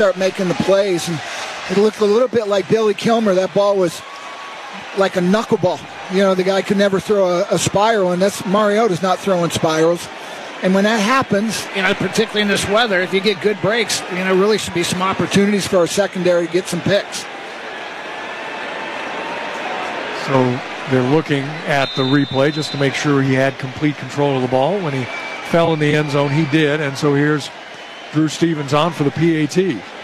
start making the plays, and it looked a little bit like Billy Kilmer. That ball was like a knuckleball. The guy could never throw a spiral, and that's Mariota's not throwing spirals. And when that happens, particularly in this weather, if you get good breaks, really should be some opportunities for our secondary to get some picks. So they're looking at the replay just to make sure he had complete control of the ball. When he fell in the end zone, he did. And so here's Drew Stevens on for the PAT.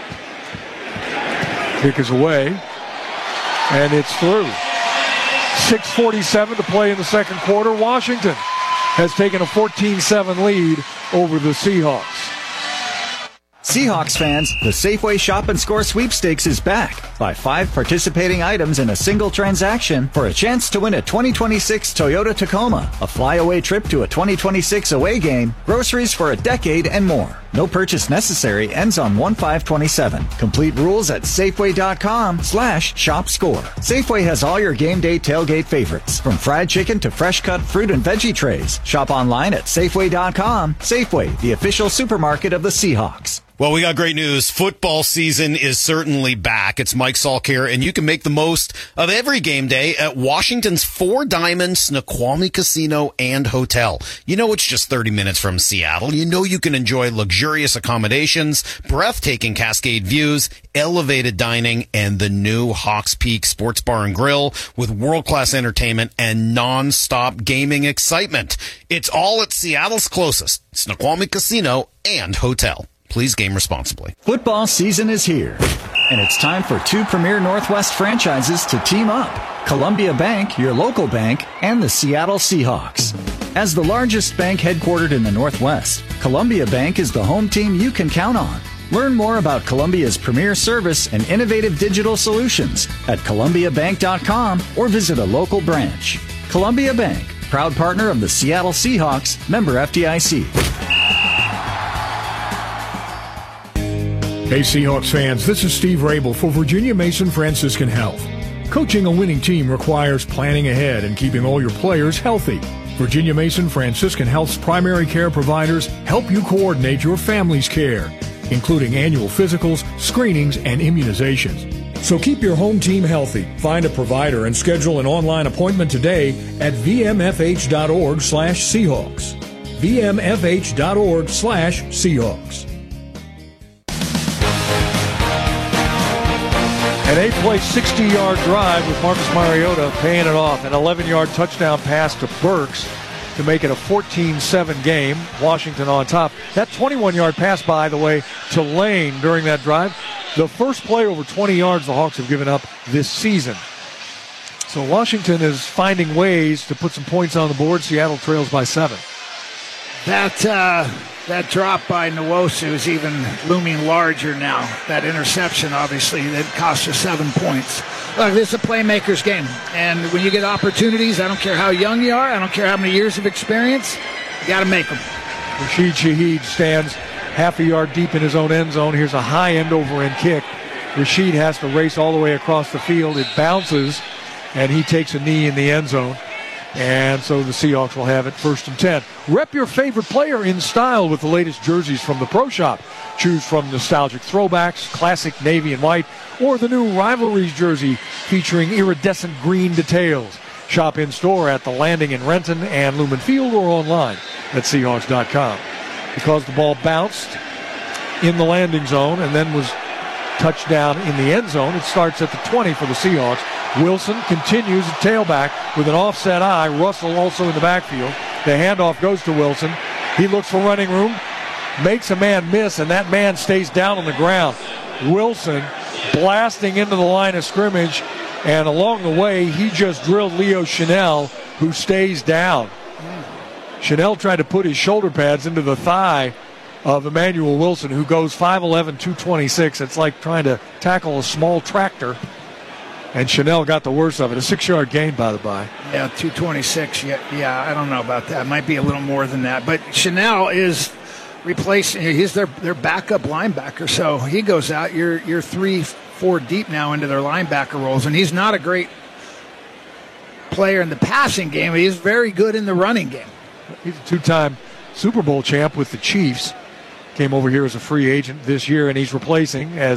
Kick is away, and it's through. 6:47 to play in the second quarter. Washington has taken a 14-7 lead over the Seahawks. Seahawks fans, the Safeway Shop and Score sweepstakes is back. Buy 5 participating items in a single transaction for a chance to win a 2026 Toyota Tacoma, a flyaway trip to a 2026 away game, groceries for a decade, and more. No purchase necessary. Ends on 1/5/27. Complete rules at Safeway.com/shopscore. Safeway has all your game day tailgate favorites, from fried chicken to fresh cut fruit and veggie trays. Shop online at Safeway.com. Safeway, the official supermarket of the Seahawks. Well, we got great news. Football season is certainly back. It's Mike Salk here, and you can make the most of every game day at Washington's Four Diamond Snoqualmie Casino and Hotel. It's just 30 minutes from Seattle. You can enjoy luxurious accommodations, breathtaking Cascade views, elevated dining, and the new Hawks Peak Sports Bar and Grill with world-class entertainment and non-stop gaming excitement. It's all at Seattle's closest Snoqualmie Casino and Hotel. Please game responsibly. Football season is here, and it's time for 2 premier Northwest franchises to team up. Columbia Bank, your local bank, and the Seattle Seahawks. As the largest bank headquartered in the Northwest, Columbia Bank is the home team you can count on. Learn more about Columbia's premier service and innovative digital solutions at columbiabank.com or visit a local branch. Columbia Bank, proud partner of the Seattle Seahawks, member FDIC. Hey Seahawks fans, this is Steve Rabel for Virginia Mason Franciscan Health. Coaching a winning team requires planning ahead and keeping all your players healthy. Virginia Mason Franciscan Health's primary care providers help you coordinate your family's care, including annual physicals, screenings, and immunizations. So keep your home team healthy. Find a provider and schedule an online appointment today at vmfh.org/Seahawks. vmfh.org/Seahawks. An 8-play, 60-yard drive with Marcus Mariota paying it off. An 11-yard touchdown pass to Burks to make it a 14-7 game. Washington on top. That 21-yard pass, by the way, to Lane during that drive. The first play over 20 yards the Hawks have given up this season. So Washington is finding ways to put some points on the board. Seattle trails by 7. That drop by Nwosu is even looming larger now. That interception, obviously, that cost us 7 points. Look, this is a playmaker's game. And when you get opportunities, I don't care how young you are, I don't care how many years of experience, you got to make them. Rashid Shaheed stands half a yard deep in his own end zone. Here's a high end over end kick. Rashid has to race all the way across the field. It bounces, and he takes a knee in the end zone. And so the Seahawks will have it 1st and 10. Rep your favorite player in style with the latest jerseys from the Pro Shop. Choose from nostalgic throwbacks, classic navy and white, or the new Rivalries jersey featuring iridescent green details. Shop in-store at The Landing in Renton and Lumen Field or online at Seahawks.com. Because the ball bounced in the landing zone and then was touched down in the end zone, it starts at the 20 for the Seahawks. Wilson continues at tailback with an offset eye. Russell also in the backfield. The handoff goes to Wilson. He looks for running room, makes a man miss, and that man stays down on the ground. Wilson blasting into the line of scrimmage, and along the way, he just drilled Leo Chanel, who stays down. Chanel tried to put his shoulder pads into the thigh of Emmanuel Wilson, who goes 5'11", 226. It's like trying to tackle a small tractor. And Chanel got the worst of it. A 6-yard gain, by the by. Yeah, 226. Yeah, I don't know about that. It might be a little more than that. But Chanel is replacing. He's their backup linebacker. So he goes out. You're 3-4 deep now into their linebacker roles. And he's not a great player in the passing game. He's very good in the running game. He's a 2-time Super Bowl champ with the Chiefs. came over here as a free agent this year, and he's replacing, as